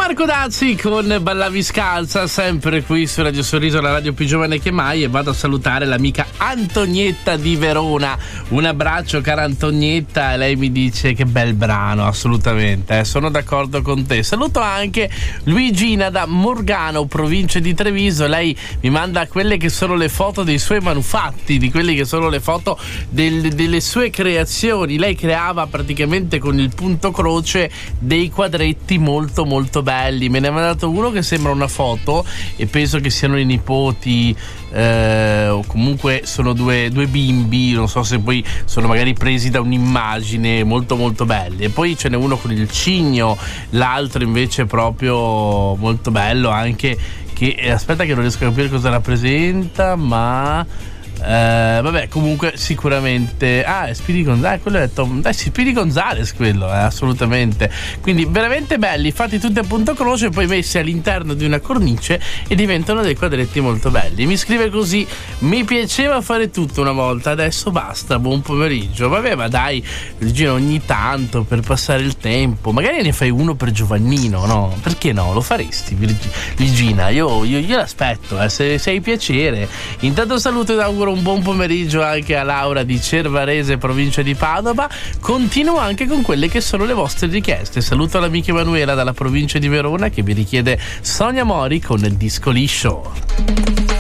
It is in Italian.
Marco Dazzi con Ballavi Scalza, sempre qui su Radio Sorriso, la radio più giovane che mai, e vado a salutare l'amica Antonietta di Verona. Un abbraccio, cara Antonietta, e lei mi dice che bel brano, assolutamente, sono d'accordo con te. Saluto anche Luigina da Morgano, provincia di Treviso. Lei mi manda quelle che sono le foto dei suoi manufatti, di quelle che sono le foto delle sue creazioni. Lei creava praticamente con il punto croce dei quadretti molto molto belli. Me ne ha mandato uno che sembra una foto e penso che siano i nipoti, o comunque sono due bimbi, non so se poi sono magari presi da un'immagine, molto molto belli. E poi ce n'è uno con il cigno, l'altro invece proprio molto bello anche, che aspetta che non riesco a capire cosa rappresenta, ma vabbè, comunque sicuramente è Speedy Gonzales, quello è Tom, sì, Speedy Gonzales quello, assolutamente. Quindi veramente belli, fatti tutti a punto croce, poi messi all'interno di una cornice e diventano dei quadretti molto belli. Mi scrive così: mi piaceva fare tutto una volta, adesso basta, buon pomeriggio. Vabbè, ma dai, Virginia, ogni tanto per passare il tempo magari ne fai uno per Giovannino, no? Perché no? Lo faresti, Virginia? Io l'aspetto, se hai piacere. Intanto saluto ed auguro un buon pomeriggio anche a Laura di Cervarese, provincia di Padova. Continuo anche con quelle che sono le vostre richieste. Saluto l'amica Emanuela dalla provincia di Verona che vi richiede Sonia Mori con il disco liscio.